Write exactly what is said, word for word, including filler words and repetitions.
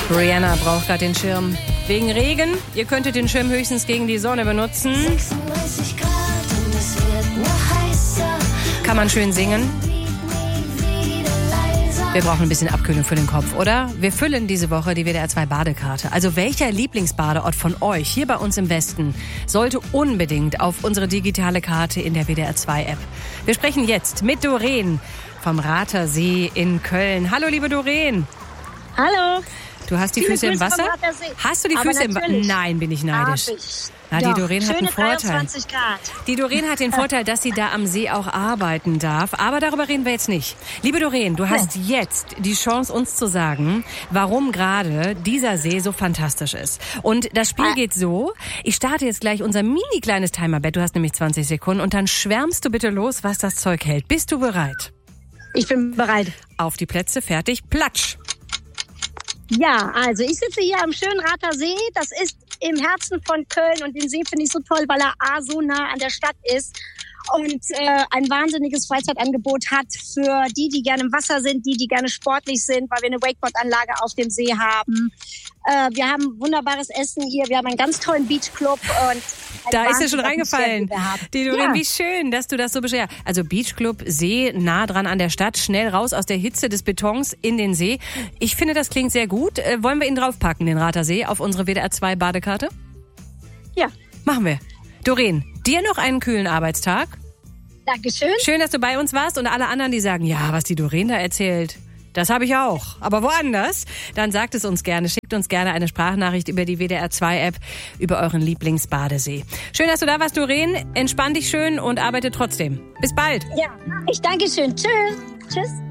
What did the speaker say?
Rihanna braucht gerade den Schirm. Wegen Regen. Ihr könntet den Schirm höchstens gegen die Sonne benutzen. sechsunddreißig Grad und es wird noch heißer. Kann man schön singen. Wir brauchen ein bisschen Abkühlung für den Kopf, oder? Wir füllen diese Woche die W D R zwei Badekarte. Also welcher Lieblingsbadeort von euch hier bei uns im Westen sollte unbedingt auf unsere digitale Karte in der W D R zwei App? Wir sprechen jetzt mit Doreen vom Rather See in Köln. Hallo, liebe Doreen. Hallo. Du hast die Viele Füße im Grüße vom Wasser? Rather See. Hast du die Aber Füße im Wasser? natürlich. Nein, bin ich neidisch. Hab ich. Na, die Doch. Doreen hat einen Schöne Vorteil. dreiundzwanzig Grad. Die Doreen hat den Vorteil, dass sie da am See auch arbeiten darf. Aber darüber reden wir jetzt nicht. Liebe Doreen, du hast jetzt die Chance, uns zu sagen, warum gerade dieser See so fantastisch ist. Und das Spiel geht so. Ich starte jetzt gleich unser mini kleines Timerbett. Du hast nämlich zwanzig Sekunden. Und dann schwärmst du bitte los, was das Zeug hält. Bist du bereit? Ich bin bereit. Auf die Plätze, fertig, platsch. Ja, also ich sitze hier am schönen Rather See. Das ist im Herzen von Köln und den See finde ich so toll, weil er A, so nah an der Stadt ist und äh, ein wahnsinniges Freizeitangebot hat für die, die gerne im Wasser sind, die, die gerne sportlich sind, weil wir eine Wakeboard-Anlage auf dem See haben. Äh, wir haben wunderbares Essen hier, wir haben einen ganz tollen Beachclub und da ist dir schon reingefallen. Die Doreen, ja. Wie schön, dass du das so beschreibst. Also Beachclub, See, nah dran an der Stadt, schnell raus aus der Hitze des Betons in den See. Ich finde, das klingt sehr gut. Äh, wollen wir ihn draufpacken, den Rather See, auf unsere W D R zwei Badekarte? Ja. Machen wir. Doreen, dir noch einen kühlen Arbeitstag. Dankeschön. Schön, dass du bei uns warst und alle anderen, die sagen, ja, was die Doreen da erzählt. Das habe ich auch, aber woanders. Dann sagt es uns gerne, schickt uns gerne eine Sprachnachricht über die W D R zwei App, über euren Lieblingsbadesee. Schön, dass du da warst, Doreen. Entspann dich schön und arbeite trotzdem. Bis bald. Ja, ich danke schön. Tschüss. Tschüss.